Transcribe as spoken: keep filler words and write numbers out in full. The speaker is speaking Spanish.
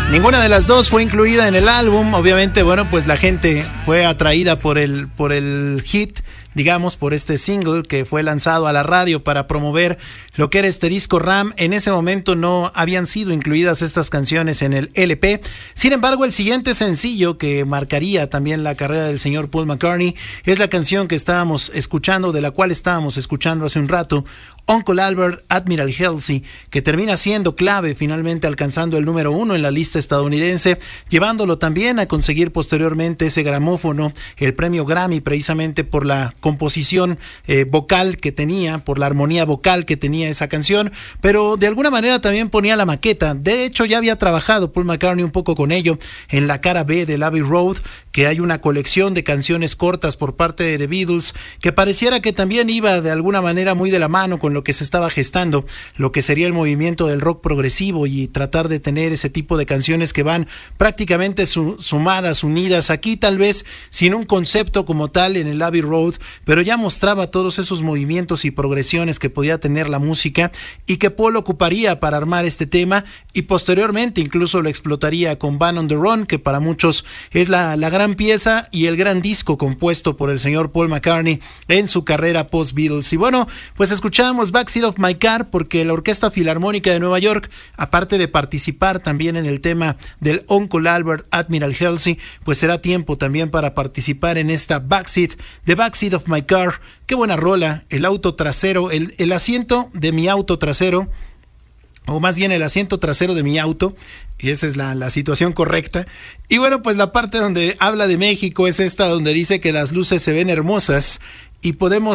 Ninguna de las dos fue incluida en el álbum. Obviamente, bueno, pues la gente fue atraída por el, por el hit, digamos, por este single que fue lanzado a la radio para promover lo que era este disco RAM. En ese momento no habían sido incluidas estas canciones en el L P. Sin embargo, el siguiente sencillo que marcaría también la carrera del señor Paul McCartney es la canción que estábamos escuchando, de la cual estábamos escuchando hace un rato, Uncle Albert, Admiral Halsey, que termina siendo clave, finalmente alcanzando el número uno en la lista estadounidense, llevándolo también a conseguir posteriormente ese gramófono, el premio Grammy, precisamente por la composición eh, vocal que tenía, por la armonía vocal que tenía esa canción, pero de alguna manera también ponía la maqueta. De hecho, ya había trabajado Paul McCartney un poco con ello en la cara B del Abbey Road, que hay una colección de canciones cortas por parte de The Beatles, que pareciera que también iba de alguna manera muy de la mano con lo que se estaba gestando, lo que sería el movimiento del rock progresivo, y tratar de tener ese tipo de canciones que van prácticamente su, sumadas, unidas, aquí tal vez sin un concepto como tal en el Abbey Road, pero ya mostraba todos esos movimientos y progresiones que podía tener la música y que Paul ocuparía para armar este tema, y posteriormente incluso lo explotaría con Band on the Run, que para muchos es la, la gran pieza y el gran disco compuesto por el señor Paul McCartney en su carrera post-Beatles. Y bueno, pues escuchamos Backseat of My Car porque la Orquesta Filarmónica de Nueva York, aparte de participar también en el tema del Uncle Albert, Admiral Halsey, pues será tiempo también para participar en esta Backseat, The Backseat of My Car. Qué buena rola, el auto trasero, el, el asiento de mi auto trasero, o más bien el asiento trasero de mi auto, y esa es la, la situación correcta. Y bueno, pues la parte donde habla de México es esta donde dice que las luces se ven hermosas y podemos